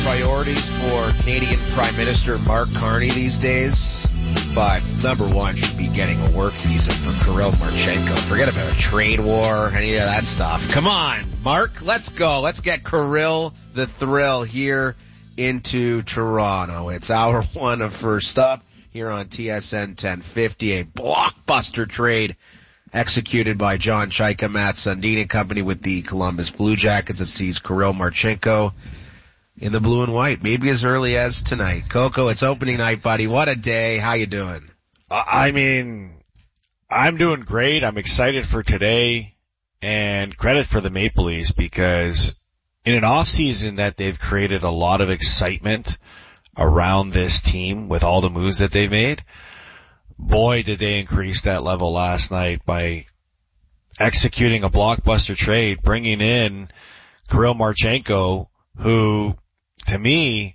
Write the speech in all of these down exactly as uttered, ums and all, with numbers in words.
priorities for Canadian Prime Minister Mark Carney these days. But number one should be getting a work visa for Kirill Marchenko. Forget about a trade war, any of that stuff. Come on, Mark, let's go. Let's get Kirill the Thrill here into Toronto. It's hour one of First Up here on T S N ten fifty, a blockbuster trade executed by John Chaika, Matt Sundin and company with the Columbus Blue Jackets that sees Kirill Marchenko in the blue and white, maybe as early as tonight. Coco, it's opening night, buddy. What a day. How you doing? I mean, I'm doing great. I'm excited for today, and credit for the Maple Leafs, because in an off season that they've created a lot of excitement around this team with all the moves that they've made. Boy, did they increase that level last night by executing a blockbuster trade, bringing in Kirill Marchenko, who, to me,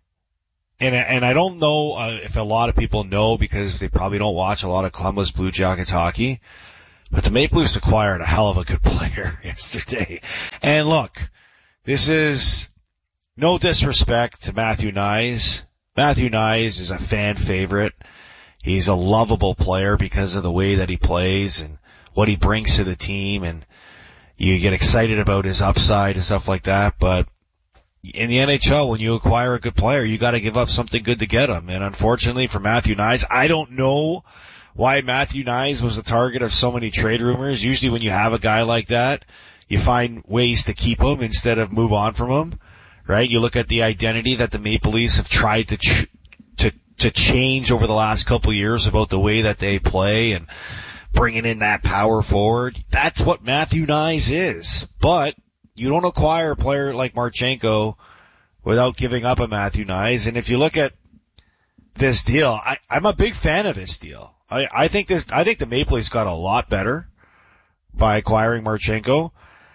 and and I don't know uh, if a lot of people know because they probably don't watch a lot of Columbus Blue Jackets hockey, but the Maple Leafs acquired a hell of a good player yesterday. And look, this is no disrespect to Matthew Knies. Matthew Knies is a fan favorite. He's a lovable player because of the way that he plays and what he brings to the team, and you get excited about his upside and stuff like that, but in the N H L, when you acquire a good player, you got to give up something good to get him. And unfortunately for Matthew Knies, I don't know why Matthew Knies was the target of so many trade rumors. Usually when you have a guy like that, you find ways to keep him instead of move on from him, right? You look at the identity that the Maple Leafs have tried to ch- to to change over the last couple of years about the way that they play and bringing in that power forward. That's what Matthew Knies is. But you don't acquire a player like Marchenko without giving up a Matthew Knies. And if you look at this deal, I, I'm a big fan of this deal. I, I think this, I think the Maple Leafs got a lot better by acquiring Marchenko.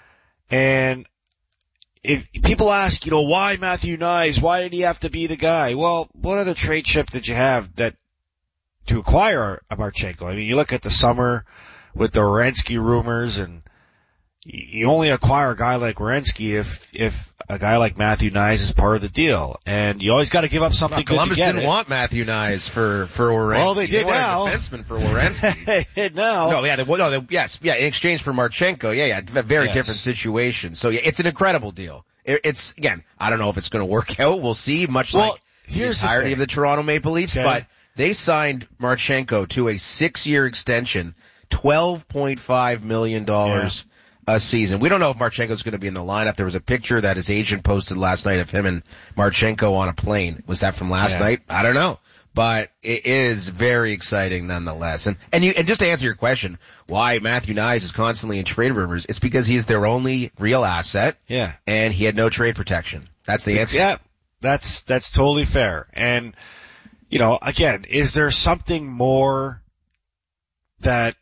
And if people ask, you know, why Matthew Knies? Why did he have to be the guy? Well, what other trade chip did you have that to acquire a Marchenko? I mean, you look at the summer with the Werenski rumors, and you only acquire a guy like Werenski if if a guy like Matthew Knies is part of the deal, and you always got to give up something well, good Columbus to get didn't it. want Matthew Knies for for Werenski. Well, they did they now. A defenseman for Werenski. They did now. No, yeah, they, no, they, yes, yeah. In exchange for Marchenko, yeah, yeah, a very yes. different situation. So yeah, it's an incredible deal. It, it's again, I don't know if it's going to work out. We'll see. Much well, like here's the entirety the of the Toronto Maple Leafs, okay. but they signed Marchenko to a six-year extension, twelve point five million dollars. Yeah. A season. We don't know if Marchenko's going to be in the lineup. There was a picture that his agent posted last night of him and Marchenko on a plane. Was that from last yeah. night? I don't know. But it is very exciting nonetheless. And, and you, and just to answer your question, why Matthew Knies is constantly in trade rumors, it's because he's their only real asset. Yeah. And he had no trade protection. That's the answer. Yeah. That's, that's totally fair. And, you know, again, is there something more that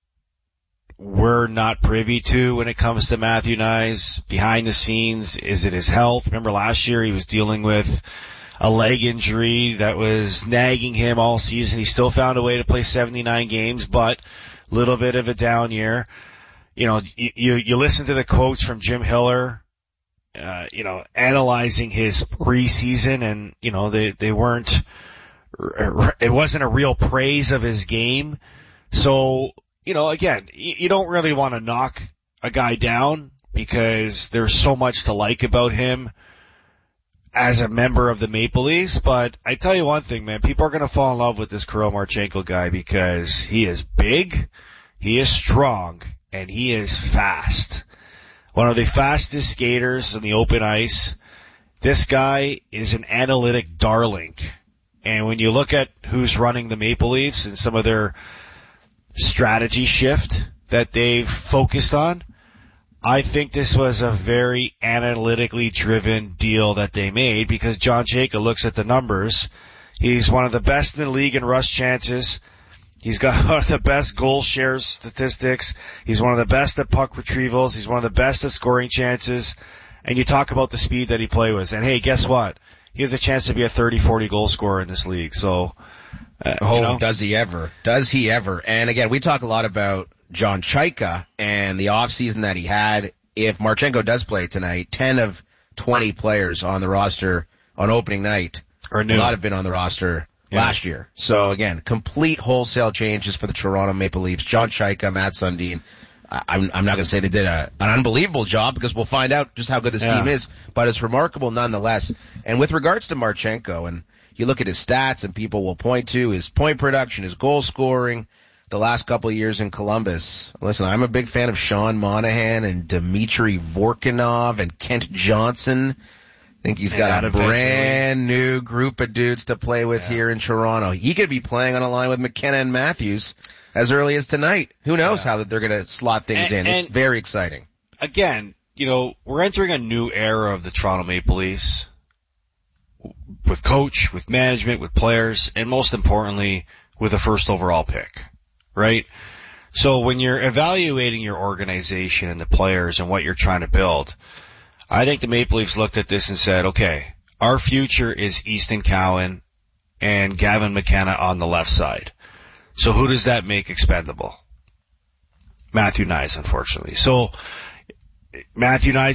we're not privy to when it comes to Matthew Knies behind the scenes? Is it his health? Remember last year he was dealing with a leg injury that was nagging him all season. He still found a way to play seventy-nine games, but a little bit of a down year. You know, you, you, you listen to the quotes from Jim Hiller, uh, you know, analyzing his preseason, and, you know, they, they weren't, it wasn't a real praise of his game. So, you know, again, you don't really want to knock a guy down because there's so much to like about him as a member of the Maple Leafs. But I tell you one thing, man, people are going to fall in love with this Kirill Marchenko guy because he is big, he is strong, and he is fast. One of the fastest skaters on the open ice. This guy is an analytic darling. And when you look at who's running the Maple Leafs and some of their strategy shift that they've focused on, I think this was a very analytically driven deal that they made because John Chaika looks at the numbers. He's one of the best in the league in rush chances. He's got one of the best goal share statistics. He's one of the best at puck retrievals. He's one of the best at scoring chances. And you talk about the speed that he plays with. And hey, guess what? He has a chance to be a thirty, forty goal scorer in this league. So, Uh, oh, you know? does he ever? Does he ever? And again, we talk a lot about John Chaika and the offseason that he had. If Marchenko does play tonight, ten of twenty players on the roster on opening night Or new. will not have been on the roster yeah. last year. So again, complete wholesale changes for the Toronto Maple Leafs. John Chaika, Matt Sundin. I, I'm, I'm not going to say they did a, an unbelievable job because we'll find out just how good this yeah. team is, but it's remarkable nonetheless. And with regards to Marchenko, and you look at his stats and people will point to his point production, his goal scoring, the last couple of years in Columbus. Listen, I'm a big fan of Sean Monahan and Dmitry Vorkunov and Kent Johnson. I think he's got a brand new group of dudes to play with yeah. here in Toronto. He could be playing on a line with McKenna and Matthews as early as tonight. Who knows yeah. how they're going to slot things and, in. It's and very exciting. Again, you know, we're entering a new era of the Toronto Maple Leafs with coach, with management, with players, and most importantly, with a first overall pick. Right? So when you're evaluating your organization and the players and what you're trying to build, I think the Maple Leafs looked at this and said, okay, our future is Easton Cowan and Gavin McKenna on the left side. So who does that make expendable? Matthew Knies, unfortunately. So Matthew Knies